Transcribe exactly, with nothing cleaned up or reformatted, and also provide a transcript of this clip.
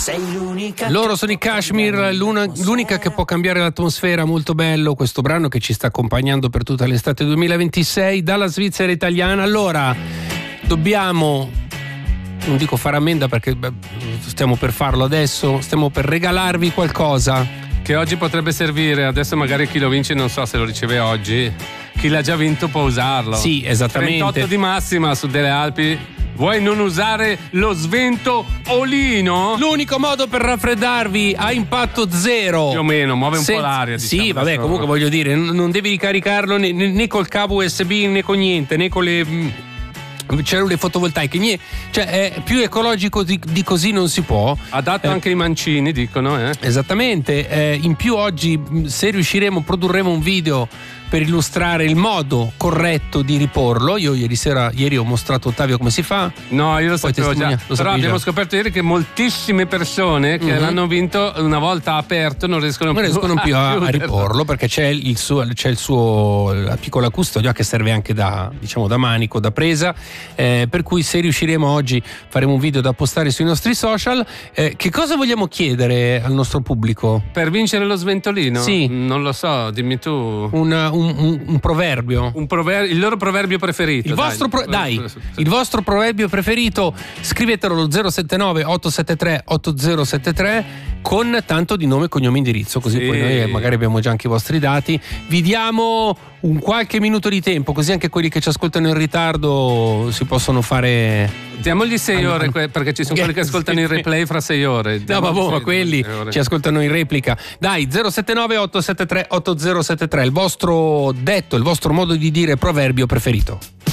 Sei l'unica. Loro sono i Kashmir, l'unica che può cambiare l'atmosfera. Molto bello questo brano che ci sta accompagnando per tutta l'estate duemilaventisei dalla Svizzera italiana. Allora, dobbiamo, non dico fare ammenda perché beh, stiamo per farlo adesso, stiamo per regalarvi qualcosa che oggi potrebbe servire. Adesso magari chi lo vince non so se lo riceve oggi, chi l'ha già vinto può usarlo. Sì, esattamente. trentotto di massima su delle Alpi. Vuoi non usare lo svento olino? L'unico modo per raffreddarvi a impatto zero. Più o meno, muove un Se... po' l'aria. Diciamo, sì, vabbè, adesso... comunque voglio dire, non devi ricaricarlo né, né col cavo U S B né con niente, né con le cellule fotovoltaiche, niente. Cioè è più ecologico di, di così non si può. Adatto eh, anche ai mancini, dicono. Eh? Esattamente. Eh, in più oggi, se riusciremo, produrremo un video per illustrare il modo corretto di riporlo. Io ieri sera, ieri ho mostrato a Ottavio come si fa. No, io lo sapevo già. Lo Però abbiamo già. scoperto ieri che moltissime persone che mm-hmm. l'hanno vinto una volta aperto non riescono non più, riescono più a, a, a riporlo, perché c'è il suo, c'è il suo la piccola custodia che serve anche da, diciamo, da manico, da presa. Eh, per cui se riusciremo oggi faremo un video da postare sui nostri social. Eh, che cosa vogliamo chiedere al nostro pubblico? Per vincere lo sventolino? Sì. Non lo so, dimmi tu. Un, un, un, un proverbio. Un prover- il loro proverbio preferito. Il dai. vostro pro- dai, il vostro proverbio preferito, scrivetelo allo zero sette nove otto sette tre otto zero sette tre con tanto di nome, cognome, indirizzo, così sì. Poi noi magari abbiamo già anche i vostri dati. Vi diamo un qualche minuto di tempo, così anche quelli che ci ascoltano in ritardo si possono fare. Diamogli sei ore, perché ci sono quelli che ascoltano in replay fra sei ore. No, ma boh, ma quelli ci ascoltano in replica. Dai, zero sette nove otto sette tre otto zero sette tre, il vostro detto, il vostro modo di dire proverbio preferito.